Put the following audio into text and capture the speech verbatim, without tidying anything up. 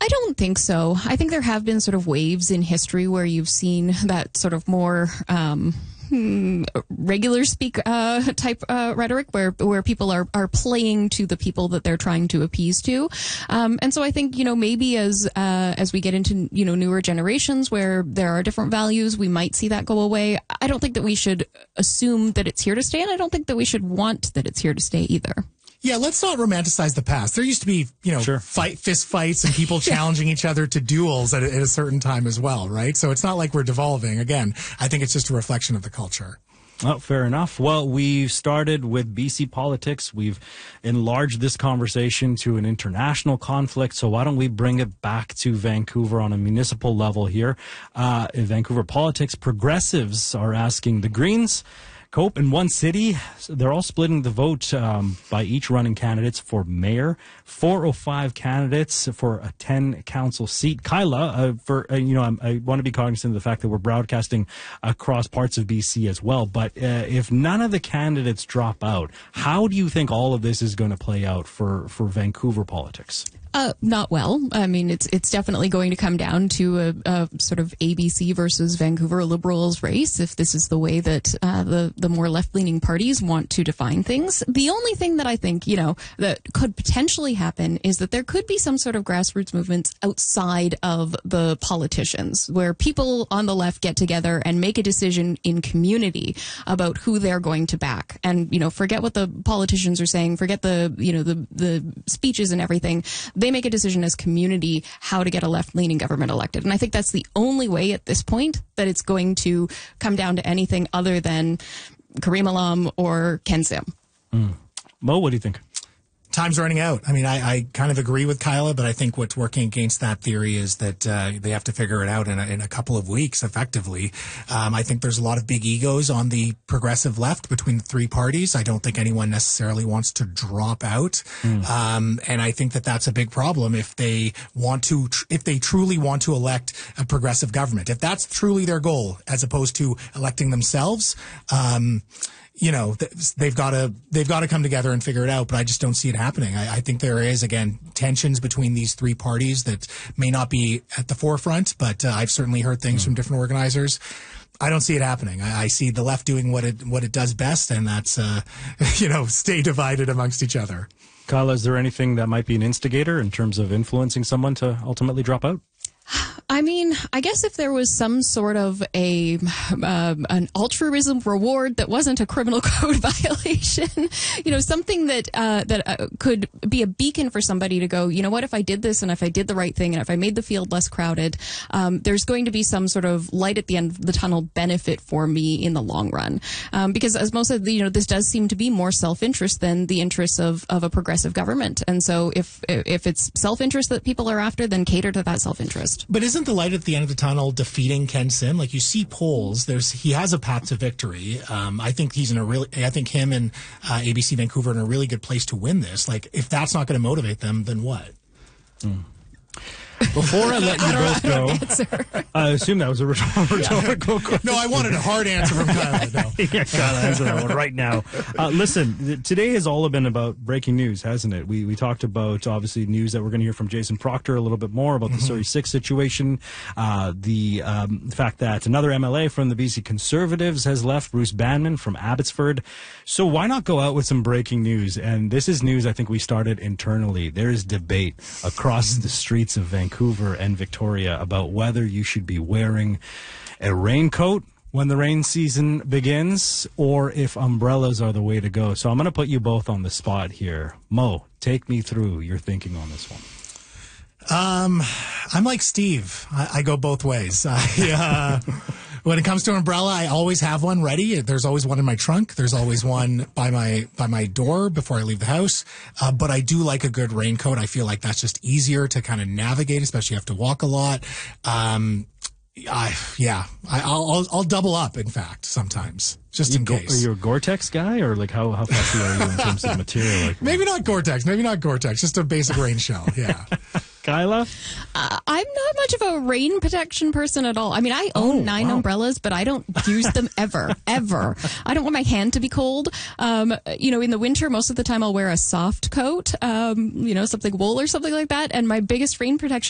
I don't think so. I think there have been sort of waves in history where you've seen that sort of more um, hmm, regular speak uh, type uh, rhetoric where where people are, are playing to the people that they're trying to appease to. Um, and so I think, you know, maybe as uh, as we get into, you know, newer generations where there are different values, we might see that go away. I don't think that we should assume that it's here to stay, and I don't think that we should want that it's here to stay either. Yeah, let's not romanticize the past. There used to be, you know, sure. fight, fist fights and people challenging each other to duels at a, at a certain time as well, right? So it's not like we're devolving. Again, I think it's just a reflection of the culture. Oh, fair enough. Well, we've started with B C politics. We've enlarged this conversation to an international conflict. So why don't we bring it back to Vancouver on a municipal level here? Uh, in Vancouver politics, progressives are asking the Greens, Cope, in one city, they're all splitting the vote um, by each running candidates for mayor. four oh five candidates for a ten council seat. Kyla, uh, for uh, you know, I'm, I want to be cognizant of the fact that we're broadcasting across parts of B C as well. But uh, if none of the candidates drop out, how do you think all of this is going to play out for, for Vancouver politics? Uh, not well. I mean, it's it's definitely going to come down to a, a sort of A B C versus Vancouver Liberals race if this is the way that uh, the the more left-leaning parties want to define things. The only thing that I think, you know, that could potentially happen is that there could be some sort of grassroots movements outside of the politicians where people on the left get together and make a decision in community about who they're going to back. And, you know, forget what the politicians are saying, forget the, you know, the, the speeches and everything. They make a decision as community how to get a left-leaning government elected. And I think that's the only way at this point that it's going to come down to anything other than Karim Alam or Ken Sim. Mm. Mo, what do you think? Time's running out. I mean, I, I kind of agree with Kyla, but I think what's working against that theory is that uh, they have to figure it out in a, in a couple of weeks, effectively. Um, I think there's a lot of big egos on the progressive left between the three parties. I don't think anyone necessarily wants to drop out. Mm. Um, and I think that that's a big problem if they want to, tr- if they truly want to elect a progressive government. If that's truly their goal, as opposed to electing themselves, um, you know, they've got to they've got to come together and figure it out. But I just don't see it happening. I, I think there is, again, tensions between these three parties that may not be at the forefront, but uh, I've certainly heard things mm. from different organizers. I don't see it happening. I, I see the left doing what it what it does best, and that's uh, you know, stay divided amongst each other. Kyla, is there anything that might be an instigator in terms of influencing someone to ultimately drop out? I mean, I guess if there was some sort of a um, an altruism reward that wasn't a criminal code violation, you know, something that uh, that uh, could be a beacon for somebody to go, you know what, if I did this and if I did the right thing and if I made the field less crowded, um, there's going to be some sort of light at the end of the tunnel benefit for me in the long run. Um, because as most of the, you know, this does seem to be more self-interest than the interests of, of a progressive government. And so if if it's self-interest that people are after, then cater to that self-interest. But isn't the light at the end of the tunnel defeating Ken Sim? Like, you see polls, there's he has a path to victory. Um, I think he's in a really, I think him and uh, A B C Vancouver are in a really good place to win this. Like, if that's not going to motivate them, then what? Mm. Before I let you both go, I assume that was a rhetorical yeah. question. No, I wanted a hard answer from Kyla. No. Yeah, Kyla, answer that one right now. Uh, listen, th- today has all been about breaking news, hasn't it? We we talked about, obviously, news that we're going to hear from Jason Proctor a little bit more about the mm-hmm. Surrey six situation, uh, the um, fact that another M L A from the B C Conservatives has left, Bruce Banman from Abbotsford. So why not go out with some breaking news? And this is news I think we started internally. There is debate across the streets of Vancouver. Vancouver and Victoria about whether you should be wearing a raincoat when the rain season begins or if umbrellas are the way to go. So I'm going to put you both on the spot here. Mo, take me through your thinking on this one. Um, I'm like Steve. I, I go both ways. I, uh, when it comes to an umbrella, I always have one ready. There's always one in my trunk. There's always one by my by my door before I leave the house. Uh, but I do like a good raincoat. I feel like that's just easier to kind of navigate, especially if you have to walk a lot. Um, I, yeah, I, I'll, I'll I'll double up. In fact, sometimes just you in go, case. Are you a Gore-Tex guy, or like how how fussy are you in terms of material? Like, maybe not Gore-Tex. Maybe not Gore-Tex. Just a basic rain shell. Yeah. Kyla? Uh, I'm not much of a rain protection person at all. I mean, I own oh, nine wow. umbrellas, but I don't use them ever, ever. I don't want my hand to be cold. Um, you know, in the winter, most of the time I'll wear a soft coat, um, you know, something wool or something like that. And my biggest rain protection